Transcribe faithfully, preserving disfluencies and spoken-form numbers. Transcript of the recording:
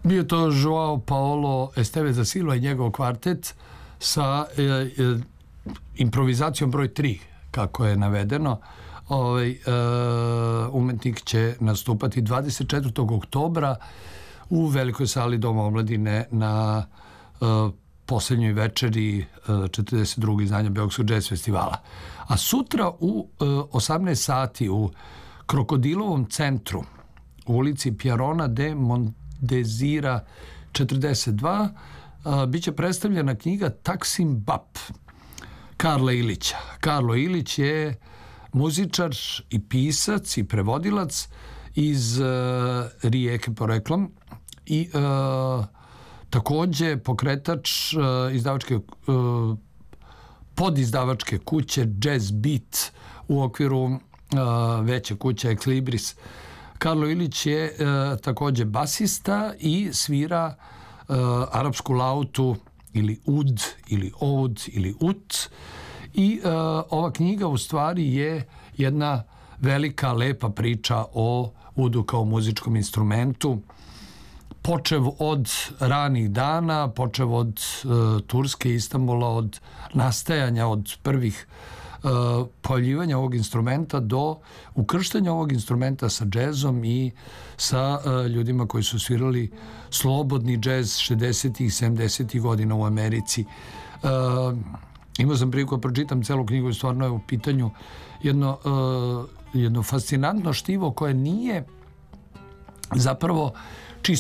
Bio to Joao Paulo Estevez da Silva i njegov kvartet sa e, e, improvizacijom broj tri, kako je navedeno. Ovaj, e, umetnik će nastupati dvadeset četvrtog oktobra u velikoj sali Doma omladine na e, posljednjoj večeri e, četrdeset drugog izdanja Beogradskog jazz festivala. A sutra u e, osamnaest sati u Krokodilovom centru u ulici Pierona de Mondesira četrdeset dva a, bit će predstavljena knjiga Taksim Bap Karla Ilića. Karlo Ilić je muzičar i pisac i prevodilac iz uh, Rijeke poreklom i uh, takođe pokretač uh, izdavačke uh, podizdavačke kuće Jazz Beat u okviru uh, veće kuće Ex Libris. Karlo Ilić je uh, takođe basista i svira uh, arapsku lautu ili ud, ili oud, ili ut. I uh, ova knjiga u stvari je jedna velika, lepa priča o udu kao muzičkom instrumentu. Počev od ranih dana, počev od uh, Turske, Istanbula, od nastajanja, od prvih uh, pojavljivanja ovog instrumenta do ukrštanja ovog instrumenta sa džezom i sa uh, ljudima koji su svirali slobodni džez šezdesetih i sedamdesetih godina u Americi. Uh, imao sam priliku da pročitam celu knjigu i stvarno je u pitanju jedno, uh, jedno fascinantno štivo koje nije zapravo